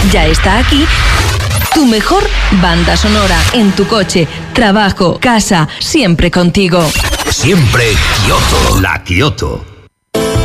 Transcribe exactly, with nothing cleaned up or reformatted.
Ya está aquí tu mejor banda sonora en tu coche, trabajo, casa, siempre contigo. Siempre Kioto, la Kioto.